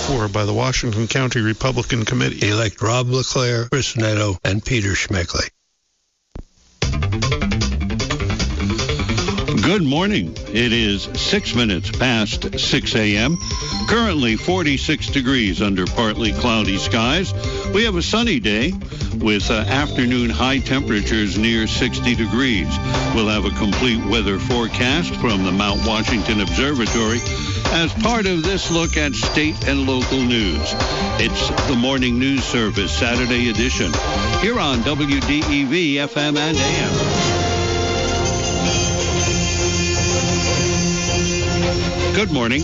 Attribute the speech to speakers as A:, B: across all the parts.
A: 4 by the Washington County Republican Committee.
B: Elect Rob LeClaire, Chris Neto, and Peter Schmeckley.
C: Good morning. It is 6 minutes past 6 a.m. Currently 46 degrees under partly cloudy skies. We have a sunny day with afternoon high temperatures near 60 degrees. We'll have a complete weather forecast from the Mount Washington Observatory as part of this look at state and local news. It's the Morning News Service, Saturday edition, here on WDEV FM and AM. Good morning.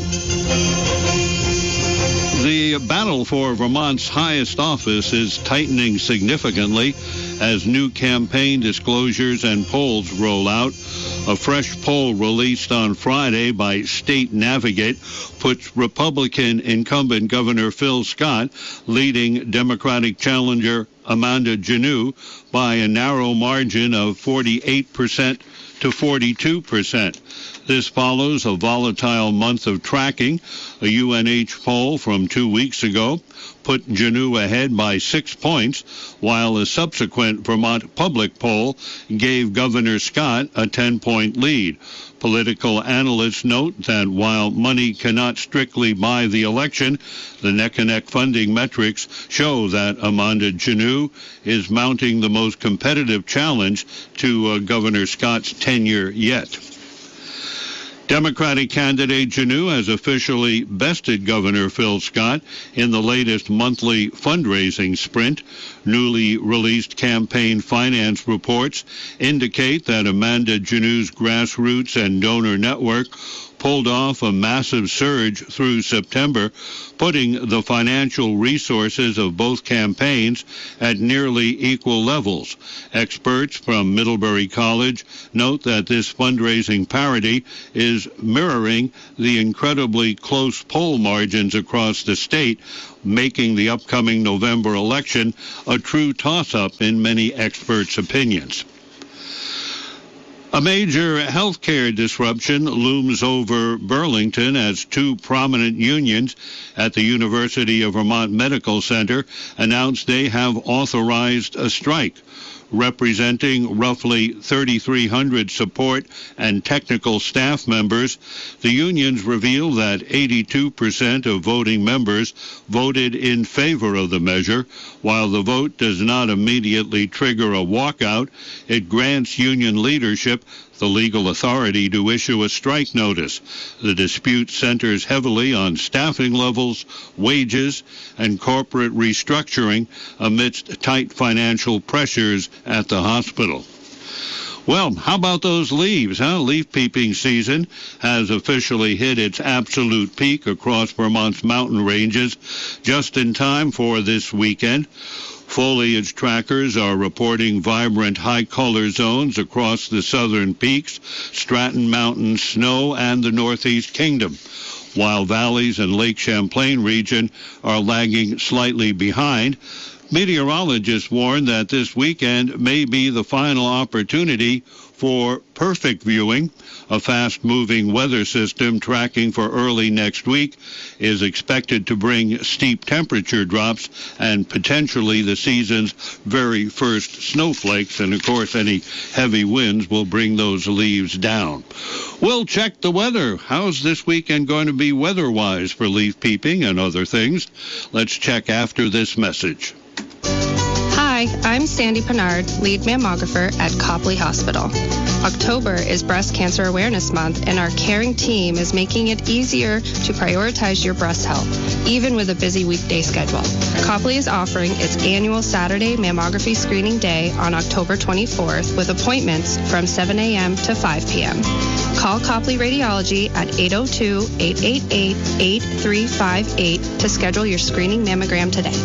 C: The battle for Vermont's highest office is tightening significantly as new campaign disclosures and polls roll out. A fresh poll released on Friday by State Navigate puts Republican incumbent Governor Phil Scott leading Democratic challenger Amanda Janneau by a narrow margin of 48% to 42%. This follows a volatile month of tracking. A UNH poll from 2 weeks ago put Janneau ahead by 6 points, while a subsequent Vermont public poll gave Governor Scott a 10-point lead. Political analysts note that while money cannot strictly buy the election, the neck-and-neck funding metrics show that Amanda Janneau is mounting the most competitive challenge to Governor Scott's tenure yet. Democratic candidate Janneau has officially bested Governor Phil Scott in the latest monthly fundraising sprint. Newly released campaign finance reports indicate that Amanda Janneau's grassroots and donor network pulled off a massive surge through September, putting the financial resources of both campaigns at nearly equal levels. Experts from Middlebury College note that this fundraising parity is mirroring the incredibly close poll margins across the state, making the upcoming November election a true toss-up in many experts' opinions. A major healthcare disruption looms over Burlington as two prominent unions at the University of Vermont Medical Center announced they have authorized a strike. Representing roughly 3,300 support and technical staff members, the unions reveal that 82% of voting members voted in favor of the measure. While the vote does not immediately trigger a walkout, it grants union leadership the legal authority to issue a strike notice. The dispute centers heavily on staffing levels, wages, and corporate restructuring amidst tight financial pressures at the hospital. Well, how about those leaves, huh? Leaf peeping season has officially hit its absolute peak across Vermont's mountain ranges just in time for this weekend. Foliage trackers are reporting vibrant high-color zones across the southern peaks, Stratton Mountain snow, and the Northeast Kingdom, while valleys and Lake Champlain region are lagging slightly behind. Meteorologists warn that this weekend may be the final opportunity for perfect viewing. A fast-moving weather system tracking for early next week is expected to bring steep temperature drops and potentially the season's very first snowflakes. And, of course, any heavy winds will bring those leaves down. We'll check the weather. How's this weekend going to be weather-wise for leaf peeping and other things? Let's check after this message.
D: Hi, I'm Sandy Pennard, lead mammographer at Copley Hospital. October is Breast Cancer Awareness Month, and our caring team is making it easier to prioritize your breast health, even with a busy weekday schedule. Copley is offering its annual Saturday mammography screening day on October 24th with appointments from 7 a.m. to 5 p.m. Call Copley Radiology at 802-888-8358 to schedule your screening mammogram today.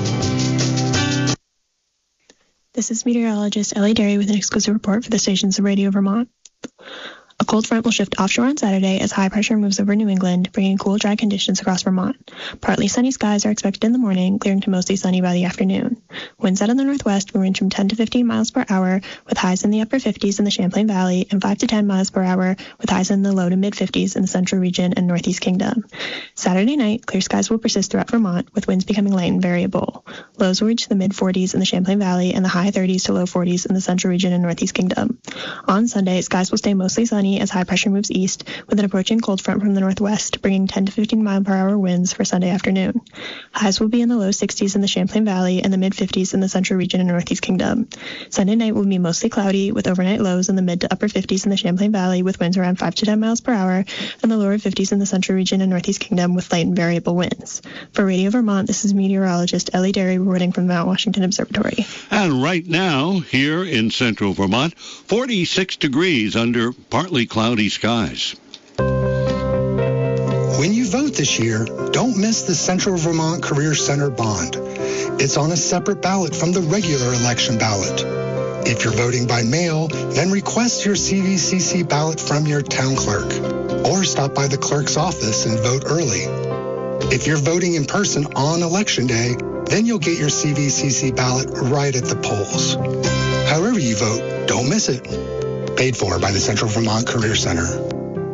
E: This is meteorologist Ellie Derry with an exclusive report for the stations of Radio Vermont. A cold front will shift offshore on Saturday as high pressure moves over New England, bringing cool, dry conditions across Vermont. Partly sunny skies are expected in the morning, clearing to mostly sunny by the afternoon. Winds out of the northwest will range from 10 to 15 miles per hour, with highs in the upper 50s in the Champlain Valley and 5 to 10 miles per hour, with highs in the low to mid-50s in the central region and northeast kingdom. Saturday night, clear skies will persist throughout Vermont, with winds becoming light and variable. Lows will reach the mid-40s in the Champlain Valley and the high 30s to low 40s in the central region and northeast kingdom. On Sunday, skies will stay mostly sunny as high pressure moves east, with an approaching cold front from the northwest, bringing 10 to 15 mile per hour winds for Sunday afternoon. Highs will be in the low 60s in the Champlain Valley and the mid-50s in the central region and northeast kingdom. Sunday night will be mostly cloudy, with overnight lows in the mid to upper 50s in the Champlain Valley, with winds around 5 to 10 miles per hour, and the lower 50s in the central region and northeast kingdom, with light and variable winds. For Radio Vermont, this is meteorologist Ellie Derry reporting from the Mount Washington Observatory.
C: And right now, here in central Vermont, 46 degrees under partly cloudy skies.
F: When you vote this year, don't miss the Central Vermont Career Center bond. It's on a separate ballot from the regular election ballot. If you're voting by mail, then request your CVCC ballot from your town clerk, or stop by the clerk's office and vote early. If you're voting in person on Election Day, then you'll get your CVCC ballot right at the polls. However you vote, don't miss it. Paid for by the Central Vermont Career Center.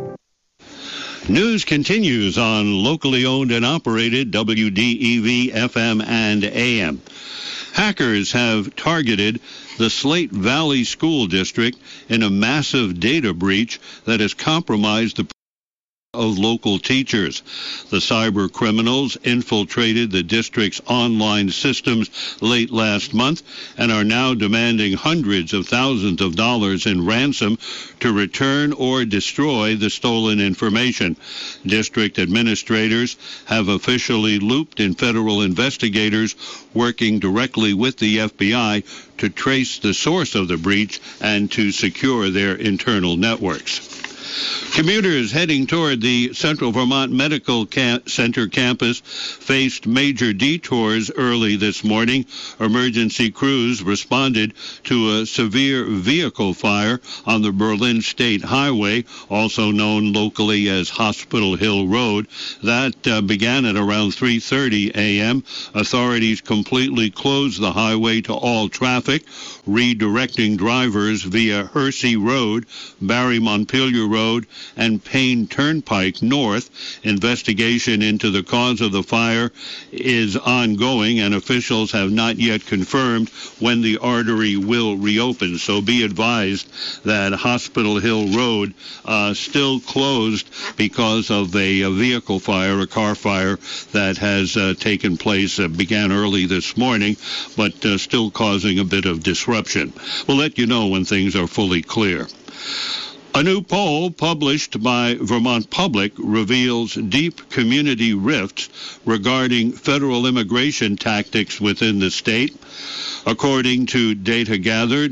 C: News continues on locally owned and operated WDEV FM and AM. Hackers have targeted the Slate Valley School District in a massive data breach that has compromised the of local teachers. The cyber criminals infiltrated the district's online systems late last month and are now demanding hundreds of thousands of dollars in ransom to return or destroy the stolen information. District administrators have officially looped in federal investigators working directly with the FBI to trace the source of the breach and to secure their internal networks. Commuters heading toward the Central Vermont Medical Center campus faced major detours early this morning. Emergency crews responded to a severe vehicle fire on the Berlin State Highway, also known locally as Hospital Hill Road. That began at around 3:30 a.m. Authorities completely closed the highway to all traffic, redirecting drivers via Hersey Road, Barry Montpelier Road, and Payne Turnpike North. Investigation into the cause of the fire is ongoing, and officials have not yet confirmed when the artery will reopen. So be advised that Hospital Hill Road still closed because of a vehicle fire, a car fire that has taken place, began early this morning, but still causing a bit of disruption. We'll let you know when things are fully clear. A new poll published by Vermont Public reveals deep community rifts regarding federal immigration tactics within the state. According to data gathered,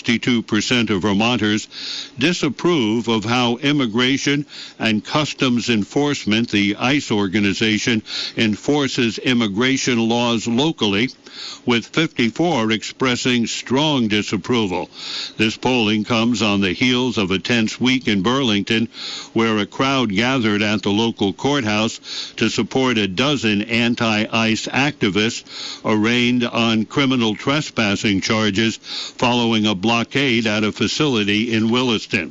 C: 62% of Vermonters disapprove of how Immigration and Customs Enforcement, the ICE organization, enforces immigration laws locally, with 54 expressing strong disapproval. This polling comes on the heels of a tense week in Burlington, where a crowd gathered at the local courthouse to support a dozen anti-ICE activists arraigned on criminal trespassing charges following a blockade at a facility in Williston.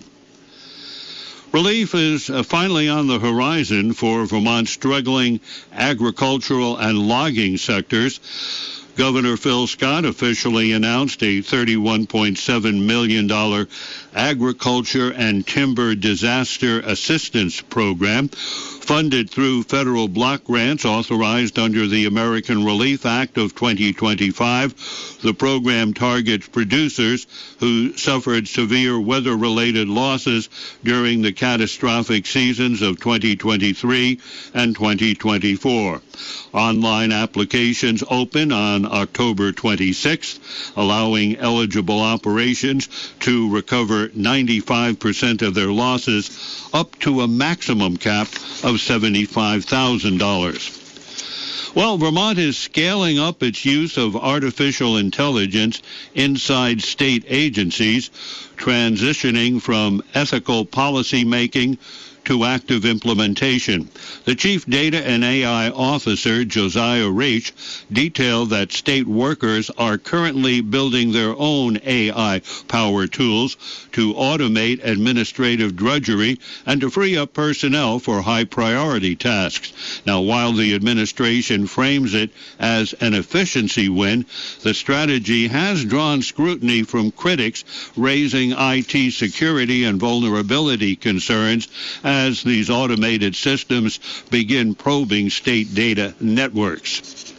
C: Relief is finally on the horizon for Vermont's struggling agricultural and logging sectors. Governor Phil Scott officially announced a $31.7 million agriculture and timber disaster assistance program funded through federal block grants authorized under the American Relief Act of 2025. The program targets producers who suffered severe weather-related losses during the catastrophic seasons of 2023 and 2024. Online applications open on October 26th, allowing eligible operations to recover 95% of their losses, up to a maximum cap of $75,000. Well, Vermont is scaling up its use of artificial intelligence inside state agencies, transitioning from ethical policy making to active implementation. The Chief Data and AI Officer, Josiah Reich, detailed that state workers are currently building their own AI-powered tools to automate administrative drudgery and to free up personnel for high-priority tasks. Now, while the administration frames it as an efficiency win, the strategy has drawn scrutiny from critics, raising IT security and vulnerability concerns as these automated systems begin probing state data networks.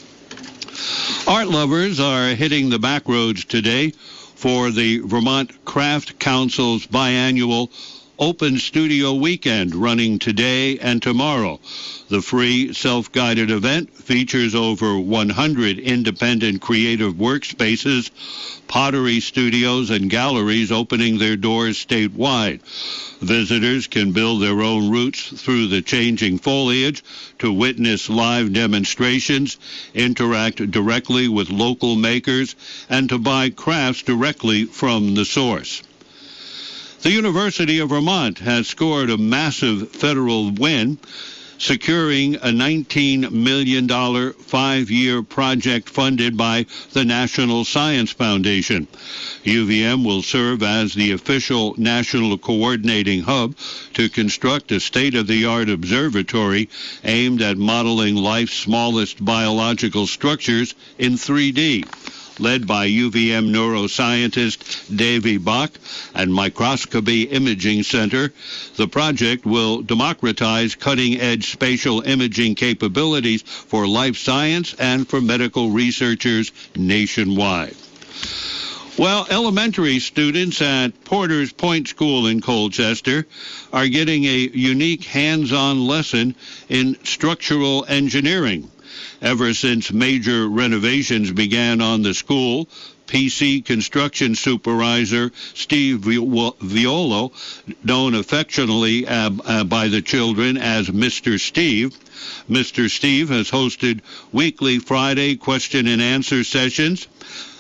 C: Art lovers are hitting the back roads today for the Vermont Craft Council's biannual Open Studio Weekend, running today and tomorrow. The free self-guided event features over 100 independent creative workspaces, pottery studios, and galleries opening their doors statewide. Visitors can build their own routes through the changing foliage, to witness live demonstrations, interact directly with local makers, and to buy crafts directly from the source. The University of Vermont has scored a massive federal win, securing a $19 million 5-year project funded by the National Science Foundation. UVM will serve as the official national coordinating hub to construct a state-of-the-art observatory aimed at modeling life's smallest biological structures in 3D. Led by UVM neuroscientist Davy Bach and Microscopy Imaging Center, the project will democratize cutting-edge spatial imaging capabilities for life science and for medical researchers nationwide. Well, elementary students at Porter's Point School in Colchester are getting a unique hands-on lesson in structural engineering. Ever since major renovations began on the school, PC construction supervisor Steve Violo, known affectionately by the children as Mr. Steve. Mr. Steve has hosted weekly Friday question and answer sessions.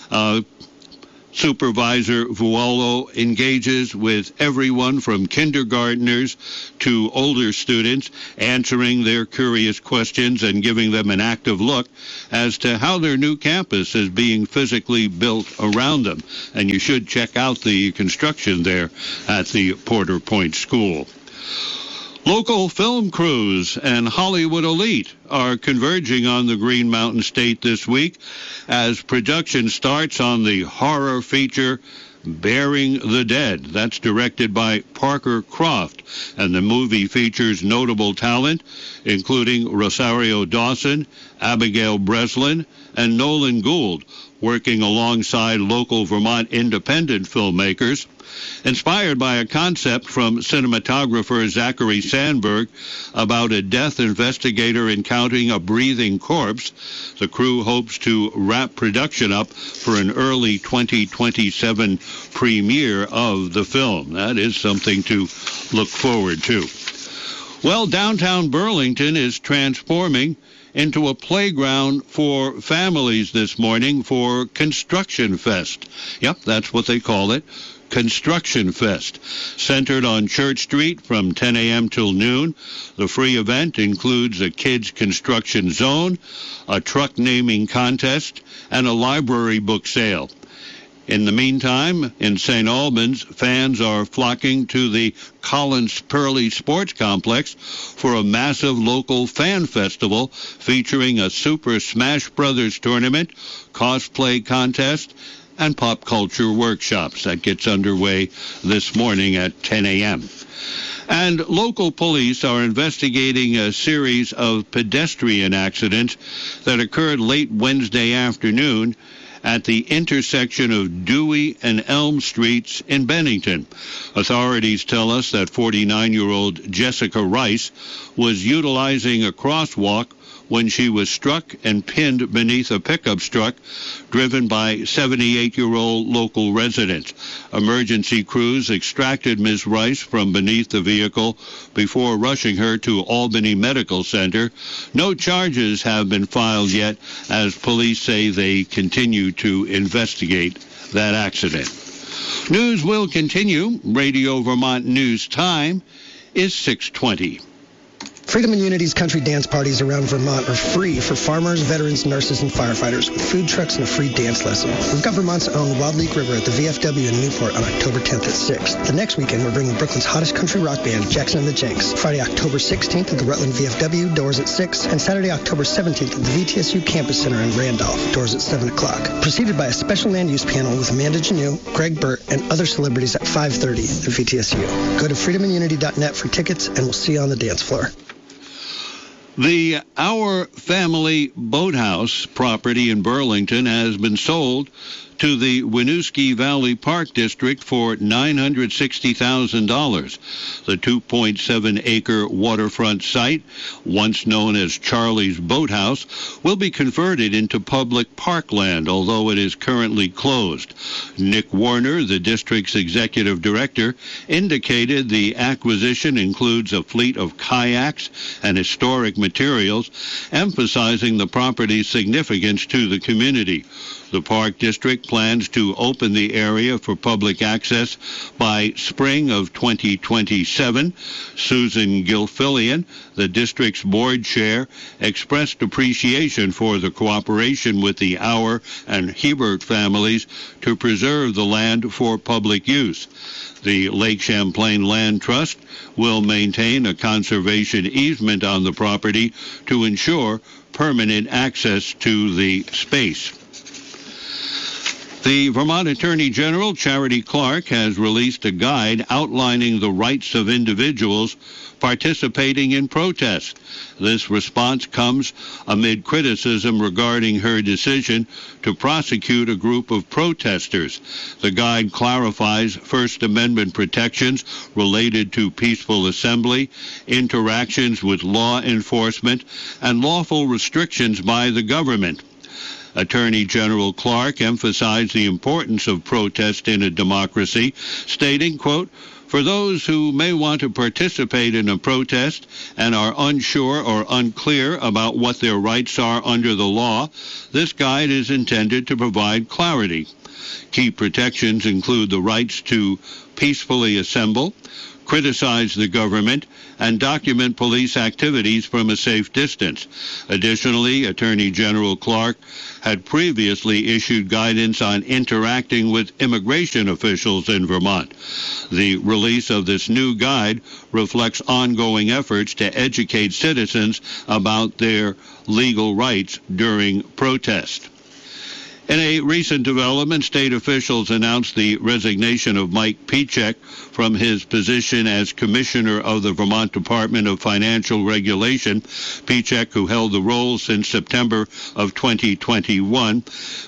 C: Supervisor Vuolo engages with everyone from kindergartners to older students, answering their curious questions and giving them an active look as to how their new campus is being physically built around them. And you should check out the construction there at the Porter Point School. Local film crews and Hollywood elite are converging on the Green Mountain State this week as production starts on the horror feature Burying the Dead. That's directed by Parker Croft, and the movie features notable talent, including Rosario Dawson, Abigail Breslin, and Nolan Gould, working alongside local Vermont independent filmmakers. Inspired by a concept from cinematographer Zachary Sandberg about a death investigator encountering a breathing corpse, the crew hopes to wrap production up for an early 2027 premiere of the film. That is something to look forward to. Well, downtown Burlington is transforming into a playground for families this morning for Construction Fest. Yep, that's what they call it. Construction Fest, centered on Church Street from 10 a.m. till noon. The free event includes a kids' construction zone, a truck naming contest, and a library book sale. In the meantime, in St. Albans, fans are flocking to the Collins Pearly Sports Complex for a massive local fan festival featuring a Super Smash Brothers tournament, cosplay contest, and pop culture workshops. That gets underway this morning at 10 a.m. And local police are investigating a series of pedestrian accidents that occurred late Wednesday afternoon at the intersection of Dewey and Elm Streets in Bennington. Authorities tell us that 49-year-old Jessica Rice was utilizing a crosswalk when she was struck and pinned beneath a pickup truck driven by 78-year-old local residents. Emergency crews extracted Ms. Rice from beneath the vehicle before rushing her to Albany Medical Center. No charges have been filed yet, as police say they continue to investigate that accident. News will continue. Radio Vermont News time is 6:20.
G: Freedom and Unity's country dance parties around Vermont are free for farmers, veterans, nurses, and firefighters with food trucks and a free dance lesson. We've got Vermont's own Wild Leak River at the VFW in Newport on October 10th at 6. The next weekend, we're bringing Brooklyn's hottest country rock band, Jackson and the Jinx. Friday, October 16th at the Rutland VFW, doors at 6. And Saturday, October 17th at the VTSU Campus Center in Randolph, doors at 7 o'clock. Preceded by a special land use panel with Amanda Janeau, Greg Burt, and other celebrities at 5:30 at VTSU. Go to freedomandunity.net for tickets, and we'll see you on the dance floor.
C: The Our Family Boathouse property in Burlington has been sold to the Winooski Valley Park District for $960,000. The 2.7-acre waterfront site, once known as Charlie's Boathouse, will be converted into public parkland, although it is currently closed. Nick Warner, the district's executive director, indicated the acquisition includes a fleet of kayaks and historic materials, emphasizing the property's significance to the community. The Park District plans to open the area for public access by spring of 2027. Susan Gilfillian, the district's board chair, expressed appreciation for the cooperation with the Auer and Hebert families to preserve the land for public use. The Lake Champlain Land Trust will maintain a conservation easement on the property to ensure permanent access to the space. The Vermont Attorney General, Charity Clark, has released a guide outlining the rights of individuals participating in protests. This response comes amid criticism regarding her decision to prosecute a group of protesters. The guide clarifies First Amendment protections related to peaceful assembly, interactions with law enforcement, and lawful restrictions by the government. Attorney General Clark emphasized the importance of protest in a democracy, stating, quote, "For those who may want to participate in a protest and are unsure or unclear about what their rights are under the law, this guide is intended to provide clarity. Key protections include the rights to peacefully assemble, criticize the government, and document police activities from a safe distance." Additionally, Attorney General Clark had previously issued guidance on interacting with immigration officials in Vermont. The release of this new guide reflects ongoing efforts to educate citizens about their legal rights during protest. In a recent development, state officials announced the resignation of Mike Pieciak from his position as Commissioner of the Vermont Department of Financial Regulation. Pieciak, who held the role since September of 2021,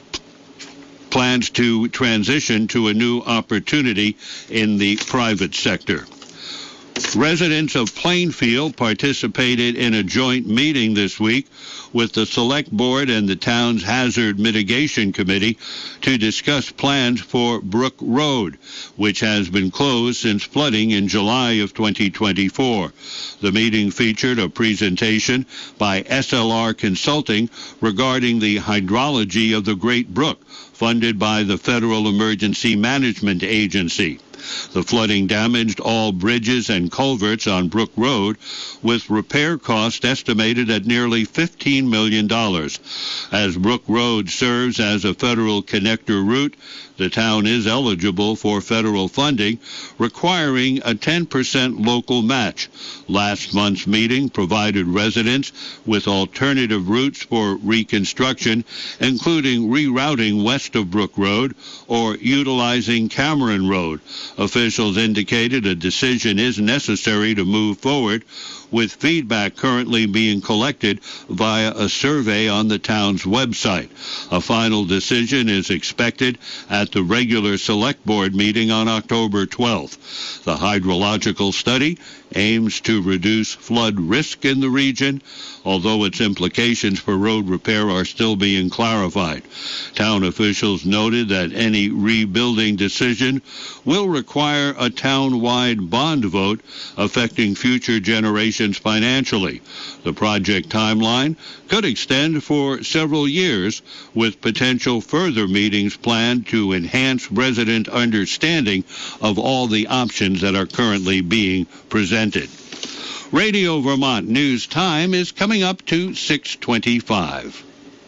C: plans to transition to a new opportunity in the private sector. Residents of Plainfield participated in a joint meeting this week with the Select Board and the town's Hazard Mitigation Committee to discuss plans for Brook Road, which has been closed since flooding in July of 2024. The meeting featured a presentation by SLR Consulting regarding the hydrology of the Great Brook, funded by the Federal Emergency Management Agency. The flooding damaged all bridges and culverts on Brook Road, with repair costs estimated at nearly $15 million. As Brook Road serves as a federal connector route, the town is eligible for federal funding, requiring a 10% local match. Last month's meeting provided residents with alternative routes for reconstruction, including rerouting west of Brook Road or utilizing Cameron Road. Officials indicated a decision is necessary to move forward with feedback currently being collected via a survey on the town's website. A final decision is expected at the regular Select Board meeting on October 12th. The hydrological study aims to reduce flood risk in the region, although its implications for road repair are still being clarified. Town officials noted that any rebuilding decision will require a town-wide bond vote affecting future generations financially. The project timeline could extend for several years, with potential further meetings planned to enhance resident understanding of all the options that are currently being presented. Radio Vermont News Time is coming up to 6:25.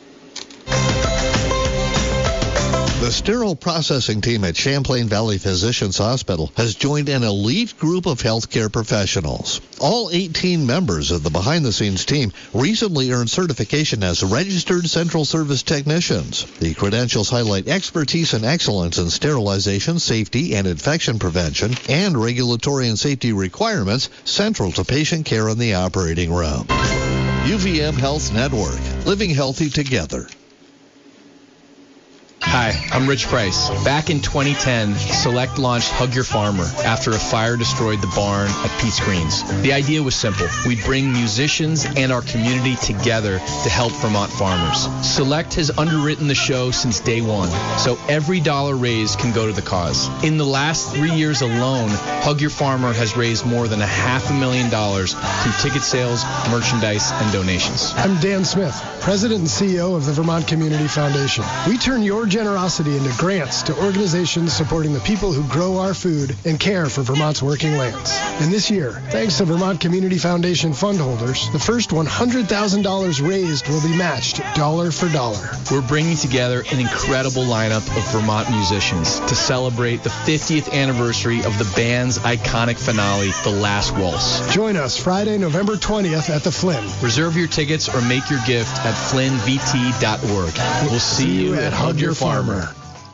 H: The sterile processing team at Champlain Valley Physicians Hospital has joined an elite group of healthcare professionals. All 18 members of the behind-the-scenes team recently earned certification as registered central service technicians. The credentials highlight expertise and excellence in sterilization, safety, and infection prevention, and regulatory and safety requirements central to patient care in the operating room. UVM Health Network, living healthy together.
I: Hi, I'm Rich Price. Back in 2010, Select launched Hug Your Farmer after a fire destroyed the barn at Pete's Greens. The idea was simple. We'd bring musicians and our community together to help Vermont farmers. Select has underwritten the show since day one, so every dollar raised can go to the cause. In the last 3 years alone, Hug Your Farmer has raised more than $500,000 through ticket sales, merchandise, and donations.
J: I'm Dan Smith, President and CEO of the Vermont Community Foundation. We turn your generosity into grants to organizations supporting the people who grow our food and care for Vermont's working lands. And this year, thanks to Vermont Community Foundation fund holders, the first $100,000 raised will be matched dollar for dollar.
I: We're bringing together an incredible lineup of Vermont musicians to celebrate the 50th anniversary of the band's iconic finale, The Last Waltz.
J: Join us Friday, November 20th at the Flynn.
I: Reserve your tickets or make your gift at flynnvt.org. We'll see you at Hug Your Farmer.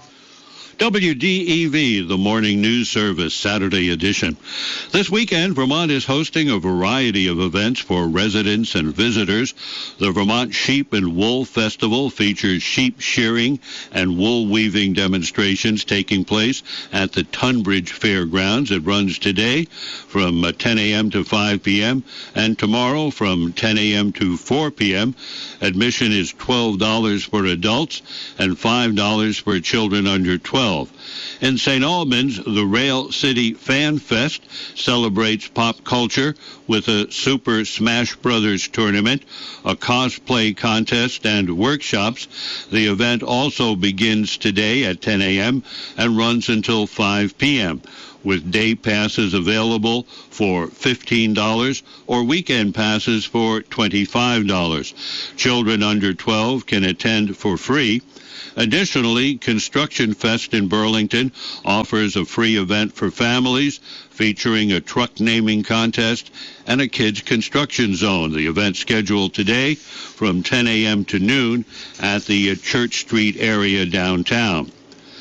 C: WDEV, the Morning News Service, Saturday edition. This weekend, Vermont is hosting a variety of events for residents and visitors. The Vermont Sheep and Wool Festival features sheep shearing and wool weaving demonstrations taking place at the Tunbridge Fairgrounds. It runs today from 10 a.m. to 5 p.m. and tomorrow from 10 a.m. to 4 p.m. Admission is $12 for adults and $5 for children under 12. In St. Albans, the Rail City Fan Fest celebrates pop culture with a Super Smash Brothers tournament, a cosplay contest, and workshops. The event also begins today at 10 a.m. and runs until 5 p.m., with day passes available for $15 or weekend passes for $25. Children under 12 can attend for free. Additionally, Construction Fest in Burlington offers a free event for families featuring a truck naming contest and a kids' construction zone. The event scheduled today from 10 a.m. to noon at the Church Street area downtown.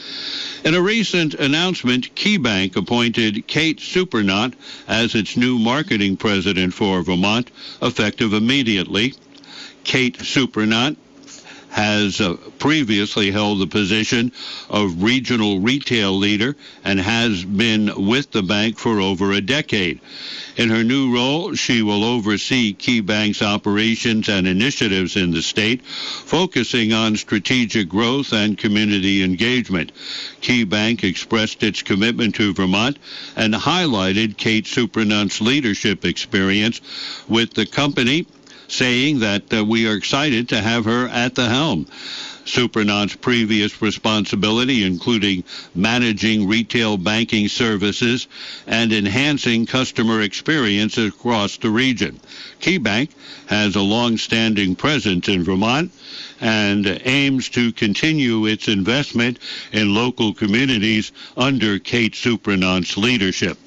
C: In a recent announcement, KeyBank appointed Kate Supernant as its new marketing president for Vermont, effective immediately. Kate Supernant has previously held the position of regional retail leader and has been with the bank for over a decade. In her new role, she will oversee KeyBank's operations and initiatives in the state, focusing on strategic growth and community engagement. KeyBank expressed its commitment to Vermont and highlighted Kate Supernant's leadership experience with the company, saying that we are excited to have her at the helm. Supernant's previous responsibility, including managing retail banking services and enhancing customer experience across the region. KeyBank has a long-standing presence in Vermont and aims to continue its investment in local communities under Kate Supernant's leadership.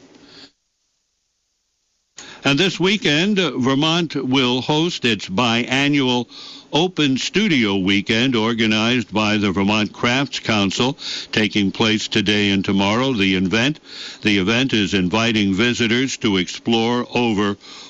C: And this weekend, Vermont will host its biannual Open Studio Weekend organized by the Vermont Crafts Council, taking place today and tomorrow. The event is inviting visitors to explore over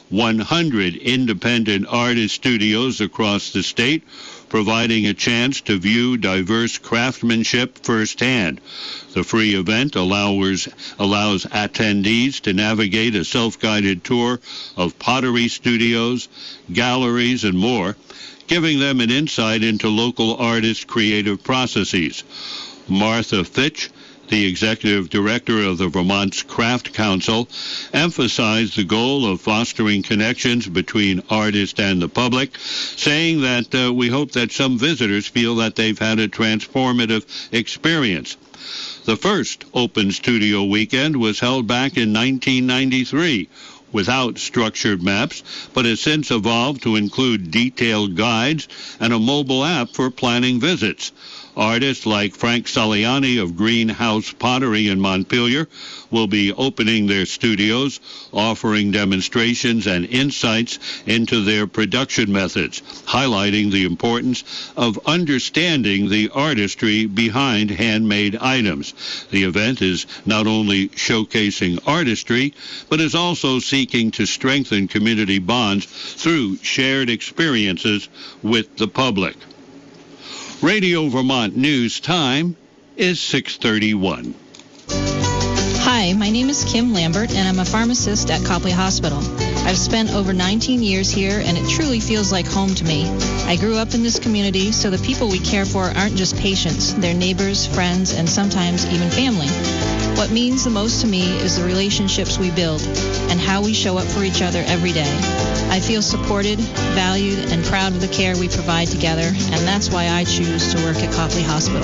C: 100 independent artist studios across the state, providing a chance to view diverse craftsmanship firsthand. The free event allows attendees to navigate a self-guided tour of pottery studios, galleries, and more, giving them an insight into local artists' creative processes. Martha Fitch, the executive director of the Vermont's Craft Council, emphasized the goal of fostering connections between artists and the public, saying that we hope that some visitors feel that they've had a transformative experience. The first Open Studio Weekend was held back in 1993 without structured maps, but has since evolved to include detailed guides and a mobile app for planning visits. Artists like Frank Soliani of Greenhouse Pottery in Montpelier will be opening their studios, offering demonstrations and insights into their production methods, highlighting the importance of understanding the artistry behind handmade items. The event is not only showcasing artistry, but is also seeking to strengthen community bonds through shared experiences with the public. Radio Vermont News time is 6:31.
K: Hi, my name is Kim Lambert, and I'm a pharmacist at Copley Hospital. I've spent over 19 years here, and it truly feels like home to me. I grew up in this community, so the people we care for aren't just patients. They're neighbors, friends, and sometimes even family. What means the most to me is the relationships we build and how we show up for each other every day. I feel supported, valued, and proud of the care we provide together, and that's why I choose to work at Copley Hospital.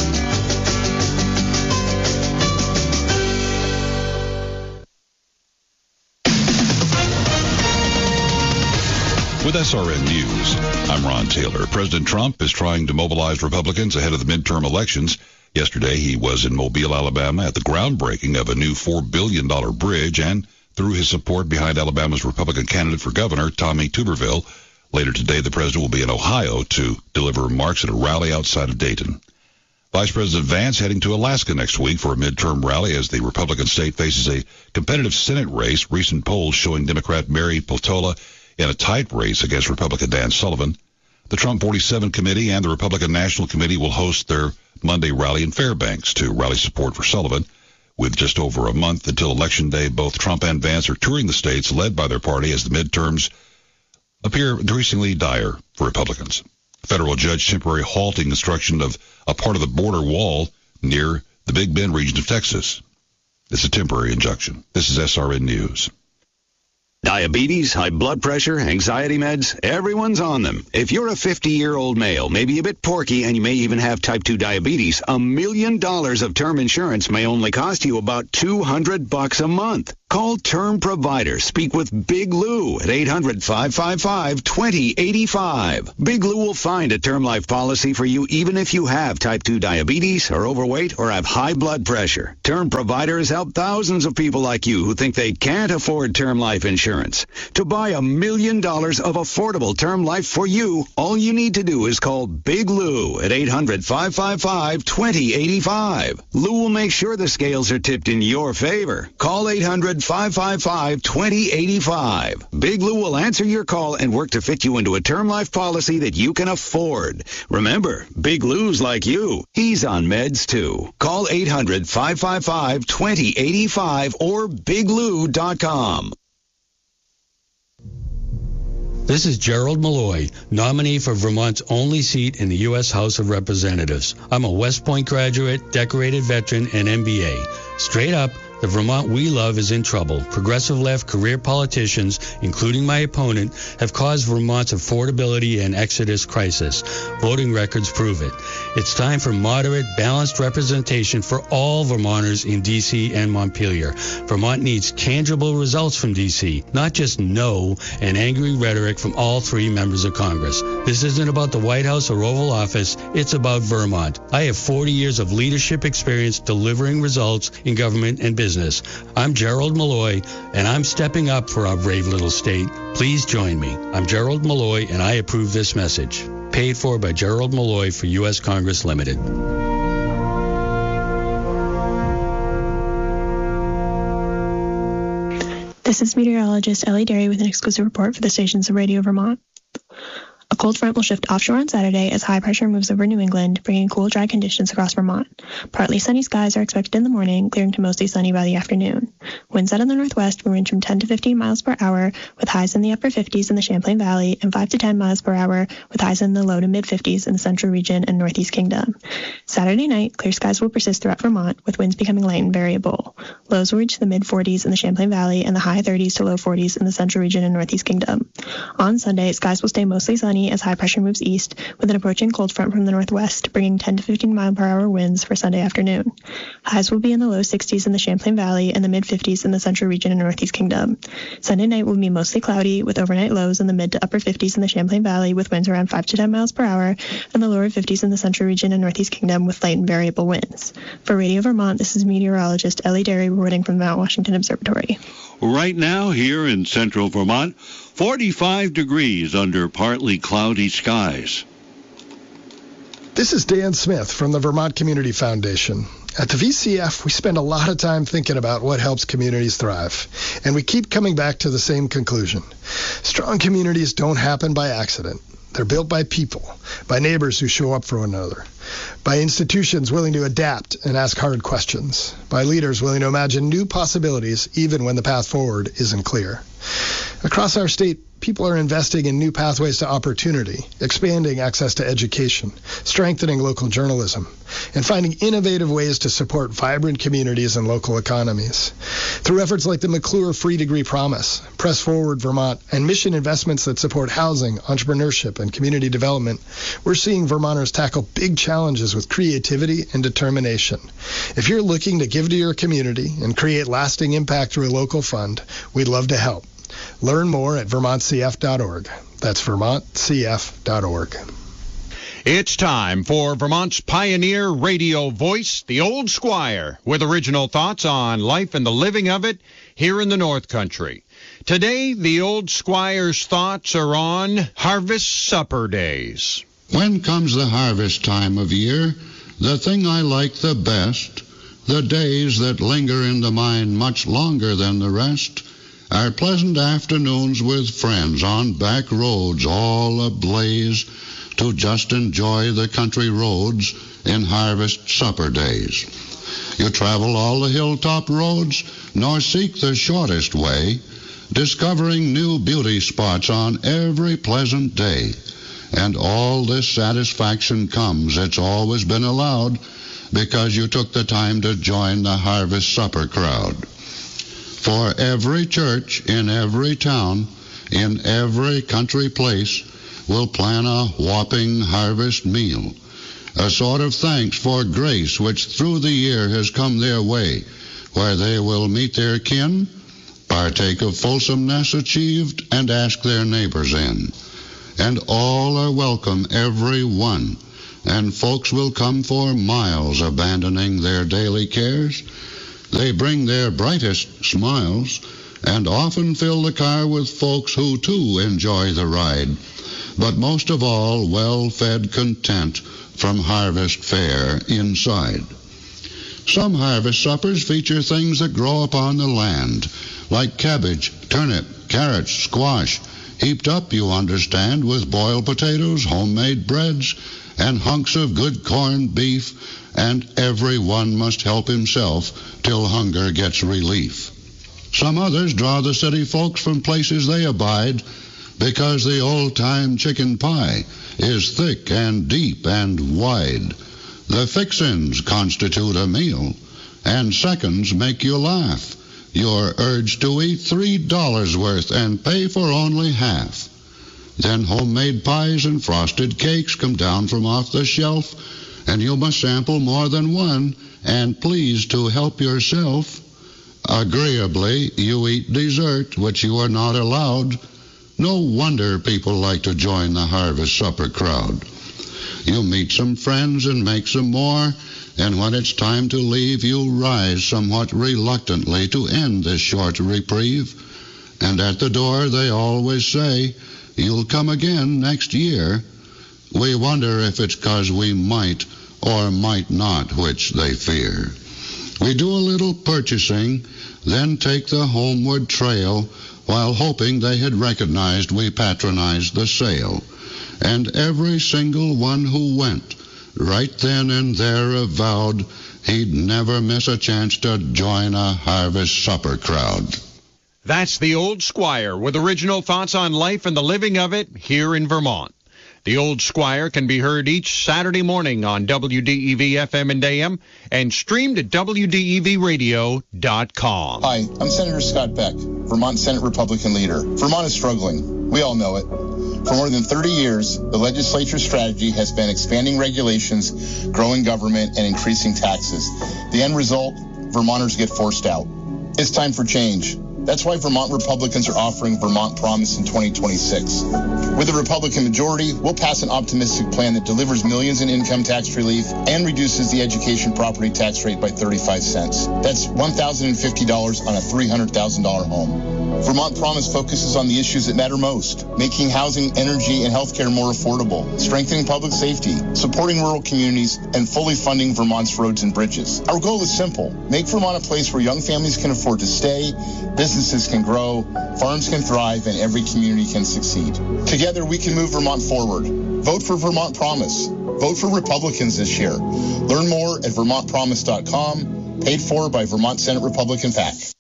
L: With SRN News, I'm Ron Taylor. President Trump is trying to mobilize Republicans ahead of the midterm elections. Yesterday, he was in Mobile, Alabama at the groundbreaking of a new $4 billion bridge and threw his support behind Alabama's Republican candidate for governor, Tommy Tuberville. Later today, the president will be in Ohio to deliver remarks at a rally outside of Dayton. Vice President Vance heading to Alaska next week for a midterm rally as the Republican state faces a competitive Senate race. Recent polls showing Democrat Mary Peltola in a tight race against Republican Dan Sullivan. The Trump 47 Committee and the Republican National Committee will host their Monday rally in Fairbanks to rally support for Sullivan. With just over a month until Election Day, both Trump and Vance are touring the states led by their party as the midterms appear increasingly dire for Republicans. A federal judge temporarily halting construction of a part of the border wall near the Big Bend region of Texas. It's a temporary injunction. This is SRN News.
M: Diabetes, high blood pressure, anxiety meds, everyone's on them. If you're a 50-year-old male, maybe a bit porky, and you may even have type 2 diabetes, $1 million of term insurance may only cost you about $200 a month. Call Term Provider. Speak with Big Lou at 800-555-2085. Big Lou will find a term life policy for you even if you have type 2 diabetes, are overweight, or have high blood pressure. Term Provider has helped thousands of people like you who think they can't afford term life insurance. To buy $1 million of affordable term life for you, all you need to do is call Big Lou at 800-555-2085. Lou will make sure the scales are tipped in your favor. Call 800-555-2085. Big Lou will answer your call and work to fit you into a term life policy that you can afford. Remember, Big Lou's like you. He's on meds too. Call 800-555-2085 or biglou.com.
N: This is Gerald Malloy, nominee for Vermont's only seat in the U.S. House of Representatives. I'm a West Point graduate, decorated veteran, and MBA. Straight up, the Vermont we love is in trouble. Progressive left career politicians, including my opponent, have caused Vermont's affordability and exodus crisis. Voting records prove it. It's time for moderate, balanced representation for all Vermonters in D.C. and Montpelier. Vermont needs tangible results from D.C., not just no and angry rhetoric from all three members of Congress. This isn't about the White House or Oval Office. It's about Vermont. I have 40 years of leadership experience delivering results in government and business. I'm Gerald Malloy, and I'm stepping up for our brave little state. Please join me. I'm Gerald Malloy, and I approve this message. Paid for by Gerald Malloy for U.S. Congress Limited.
E: This is meteorologist Ellie Derry with an exclusive report for the stations of Radio Vermont. A cold front will shift offshore on Saturday as high pressure moves over New England, bringing cool, dry conditions across Vermont. Partly sunny skies are expected in the morning, clearing to mostly sunny by the afternoon. Winds out of the northwest will range from 10 to 15 miles per hour, with highs in the upper 50s in the Champlain Valley and 5 to 10 miles per hour, with highs in the low to mid 50s in the Central Region and Northeast Kingdom. Saturday night, clear skies will persist throughout Vermont, with winds becoming light and variable. Lows will reach the mid 40s in the Champlain Valley and the high 30s to low 40s in the Central Region and Northeast Kingdom. On Sunday, skies will stay mostly sunny as high pressure moves east, with an approaching cold front from the northwest, bringing 10 to 15 mile per hour winds for Sunday afternoon. Highs will be in the low 60s in the Champlain Valley and the mid 50s in the Central Region and Northeast Kingdom. Sunday night will be mostly cloudy, with overnight lows in the mid to upper 50s in the Champlain Valley, with winds around 5 to 10 miles per hour, and the lower 50s in the Central Region and Northeast Kingdom, with light and variable winds. For Radio Vermont, this is meteorologist Ellie Derry reporting from the Mount Washington Observatory.
C: Right now, here in central Vermont, 45 degrees under partly cloudy skies.
J: This is Dan Smith from the Vermont Community Foundation. At the VCF, we spend a lot of time thinking about what helps communities thrive, and we keep coming back to the same conclusion. Strong communities don't happen by accident. They're built by people, by neighbors who show up for one another, by institutions willing to adapt and ask hard questions, by leaders willing to imagine new possibilities even when the path forward isn't clear. Across our state, people are investing in new pathways to opportunity, expanding access to education, strengthening local journalism, and finding innovative ways to support vibrant communities and local economies. Through efforts like the McClure Free Degree Promise, Press Forward Vermont, and mission investments that support housing, entrepreneurship, and community development, we're seeing Vermonters tackle big challenges with creativity and determination. If you're looking to give to your community and create lasting impact through a local fund, we'd love to help. Learn more at vermontcf.org. That's vermontcf.org.
O: It's time for Vermont's pioneer radio voice, the Old Squire, with original thoughts on life and the living of it here in the North Country. Today, the Old Squire's thoughts are on Harvest Supper Days.
P: When comes the harvest time of year, the thing I like the best, the days that linger in the mind much longer than the rest, are pleasant afternoons with friends on back roads all ablaze to just enjoy the country roads in Harvest Supper Days. You travel all the hilltop roads, nor seek the shortest way, discovering new beauty spots on every pleasant day. And all this satisfaction comes, it's always been allowed, because you took the time to join the Harvest Supper crowd. For every church in every town, in every country place, will plan a whopping harvest meal, a sort of thanks for grace which through the year has come their way, where they will meet their kin, partake of fulsomeness achieved, and ask their neighbors in. And all are welcome, every one, and folks will come for miles, abandoning their daily cares. They bring their brightest smiles and often fill the car with folks who too enjoy the ride, but most of all well-fed content from harvest fare inside. Some harvest suppers feature things that grow upon the land, like cabbage, turnip, carrots, squash, heaped up, you understand, with boiled potatoes, homemade breads, and hunks of good corned beef, and everyone must help himself till hunger gets relief. Some others draw the city folks from places they abide, because the old-time chicken pie is thick and deep and wide. The fixins constitute a meal, and seconds make you laugh. You're urged to eat $3 worth and pay for only half. Then homemade pies and frosted cakes come down from off the shelf, and you must sample more than one, and please to help yourself. Agreeably, you eat dessert, which you are not allowed. No wonder people like to join the Harvest Supper crowd. You meet some friends and make some more, and when it's time to leave, you rise somewhat reluctantly to end this short reprieve. And at the door they always say, "You'll come again next year." We wonder if it's 'cause we might or might not, which they fear. We do a little purchasing, then take the homeward trail, while hoping they had recognized we patronized the sale. And every single one who went, right then and there avowed he'd never miss a chance to join a harvest supper crowd.
O: That's the Old Squire with original thoughts on life and the living of it here in Vermont. The Old Squire can be heard each Saturday morning on WDEV FM and AM and streamed at WDEVradio.com.
Q: Hi, I'm Senator Scott Beck, Vermont Senate Republican leader. Vermont is struggling. We all know it. For more than 30 years, the legislature's strategy has been expanding regulations, growing government, and increasing taxes. The end result, Vermonters get forced out. It's time for change. That's why Vermont Republicans are offering Vermont Promise in 2026. With a Republican majority, we'll pass an optimistic plan that delivers millions in income tax relief and reduces the education property tax rate by 35 cents. That's $1,050 on a $300,000 home. Vermont Promise focuses on the issues that matter most, making housing, energy, and health care more affordable, strengthening public safety, supporting rural communities, and fully funding Vermont's roads and bridges. Our goal is simple. Make Vermont a place where young families can afford to stay, businesses can grow, farms can thrive, and every community can succeed. Together, we can move Vermont forward. Vote for Vermont Promise. Vote for Republicans this year. Learn more at vermontpromise.com, paid for by Vermont Senate Republican PAC.